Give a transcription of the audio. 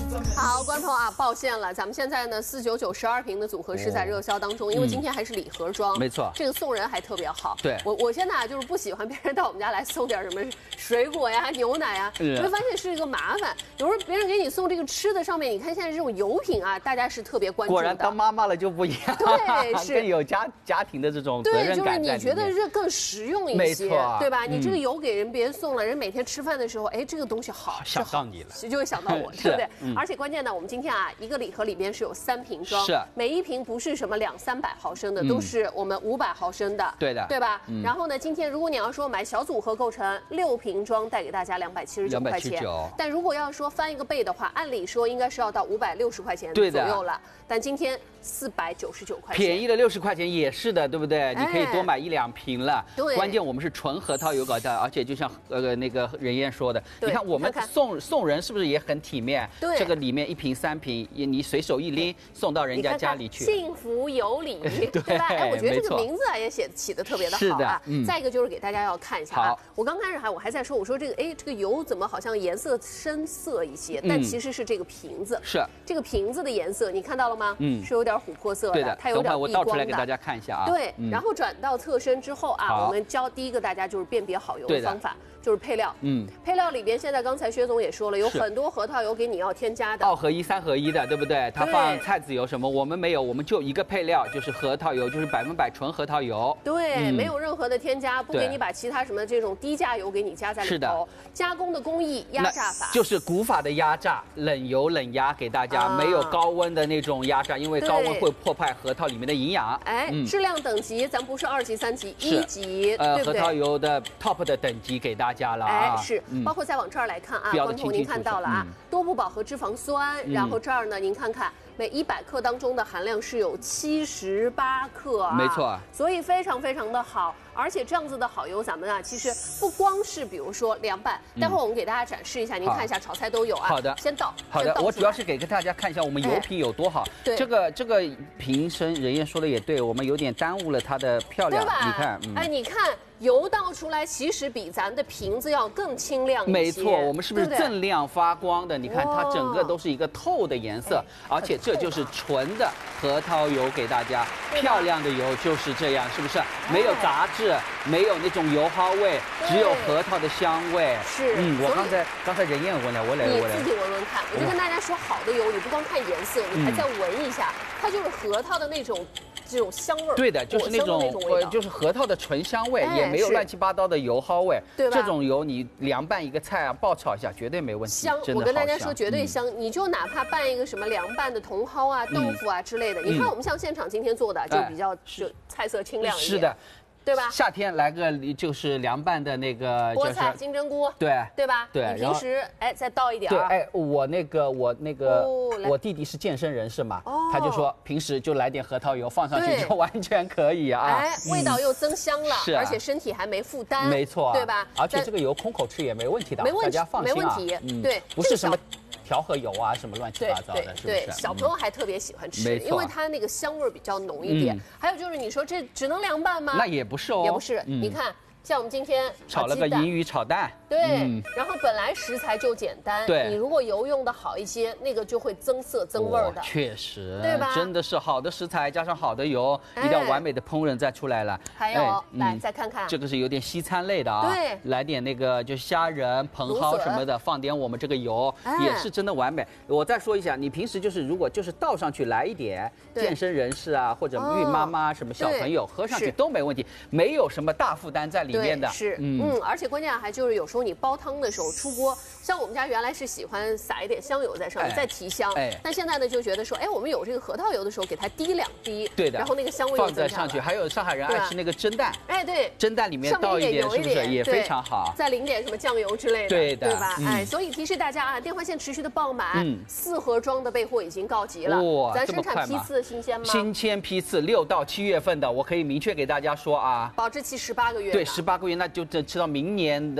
好，观众啊，抱歉了，咱们现在呢49912瓶的组合是在热销当中，因为今天还是礼盒装， 没错， 这个送人还特别好。 对， 我现在啊就是不喜欢别人到我们家来送点什么水果呀、牛奶呀，你会发现是一个麻烦。有时候别人给你送这个吃的，上面你看现在这种油品啊，大家是特别关注的。 果然当妈妈了就不一样， 对，是更有家庭的这种责任感。 对，就是你觉得这更实用一些， 没错， 对吧？你这个油给人别人送了，人每天吃饭的时候，哎，这个东西好， 想到你了， 就会想到我，对不对？而且关键呢，我们今天啊，一个礼盒里边是有3瓶装， 是每一瓶不是什么200-300毫升的，都是我们500毫升的， 对的， 对吧？然后呢，今天如果你要说买小组合购成6瓶装，带给大家279块钱，但如果要说翻一个倍的话，按理说应该是要到560块钱左右了，但今天499块钱， 便宜了60块钱也是的，对不对？你可以多买1-2瓶了。 对， 关键我们是纯核桃油搞的，而且就像那个任燕说的，你看我们送人是不是也很体面？ 对， 这个里面1瓶3瓶，你随手一拎送到人家家里去， 幸福有礼，对吧？哎，我觉得这个名字啊也起得特别的好啊。再一个就是给大家要看一下啊，我刚开始我还在说，我说这个油怎么好像颜色深色一些，但其实是这个瓶子， 是这个瓶子的颜色，你看到了吗？是有点琥珀色的，它有点等会我倒出来给大家看一下啊。 对，然后转到侧身之后啊，我们教第一个大家就是辨别好油的方法。就是配料，配料里边现在刚才薛总也说了，有很多核桃油给你要添加的，2 合1、3合1的，对不对？它放菜籽油什么，我们没有，我们就一个配料，就是核桃油，就是100%纯核桃油。 对，没有任何的添加，不给你把其他什么这种低价油给你加在里头。是的，加工的工艺压榨法就是古法的压榨，冷油冷压给大家，没有高温的那种压榨，因为高温会破坏核桃里面的营养。 哎，质量等级咱不是2级、3级，1级，对不对？ 核桃油的 top 的等级给大家了啊。 哎，是，包括再往这儿来看啊，观众您看到了啊，多不饱和脂肪酸，然后这儿呢，您看看每100克当中的含量是有78克啊， 没错， 所以非常非常的好，而且这样子的好油，咱们啊其实不光是比如说凉拌，待会儿我们给大家展示一下，您看一下炒菜都有啊。 好的， 先倒。 好的，我主要是给大家看一下我们油品有多好。 对， 这个瓶身，任燕说的也对，我们有点耽误了它的漂亮，你看， 哎，你看。油倒出来其实比咱的瓶子要更清亮一些， 没错，我们是不是锃亮发光的？你看它整个都是一个透的颜色，而且这就是纯的核桃油给大家，漂亮的油就是这样，是不是？没有杂质，没有那种油耗味，只有核桃的香味。 是， 我刚才任燕闻了，我来， 你自己闻闻看。我就跟大家说，好的油你不光看颜色，你还再闻一下，它就是核桃的那种。这种香味儿， 对的，就是那种就是核桃的纯香味，也没有乱七八糟的油耗味，对吧？这种油你凉拌一个菜啊，爆炒一下，绝对没问题。 香，我跟大家说绝对香。你就哪怕拌一个什么凉拌的茼蒿啊、豆腐啊之类的，你看我们像现场今天做的就比较就菜色清亮一点。是的。对吧？ 夏天来个就是凉拌的那个菠菜、金针菇，对吧？ 对， 你平时哎再倒一点。 对，哎，我弟弟是健身人士嘛，他就说平时就来点核桃油放上去就完全可以啊。 哎，味道又增香了，而且身体还没负担， 没错， 对吧？ 而且这个油空口吃也没问题的，大家放心啊， 没问题。对， 不是什么调和油啊，什么乱七八糟的，是不是？ 对，小朋友还特别喜欢吃，因为它那个香味比较浓一点。还有就是你说这只能凉拌吗？ 那也不是哦， 也不是。你看，像我们今天炒了个银鱼炒蛋， 对，然后本来食材就简单， 对， 你如果油用的好一些，那个就会增色增味的。 确实， 对吧？ 真的是好的食材加上好的油，一定要完美的烹饪再出来了。 还有，来再看看， 这个是有点西餐类的啊，对，来点那个就虾仁、茼蒿什么的，放点我们这个油，也是真的完美。我再说一下，你平时就是如果就是倒上去来一点，健身人士啊或者孕妈妈什么小朋友喝上去都没问题，没有什么大负担在里面的。 是，而且关键还就是有时候你煲汤的时候出锅，像我们家原来是喜欢撒一点香油在上面，再提香。但现在呢就觉得说，哎，我们有这个核桃油的时候，给它滴2滴， 对的， 然后那个香味放在上去。还有上海人爱吃那个蒸蛋， 哎，对， 蒸蛋里面倒一点，是不是也非常好？ 再淋点什么酱油之类的， 对的， 对吧？哎，所以提示大家啊，电话线持续的爆满，4盒装的备货已经告急了。 哇， 咱生产批次新鲜吗？ 新鲜批次6到7月份的，我可以明确给大家说啊， 保质期18个月。 对，18个月，那就吃到明年的。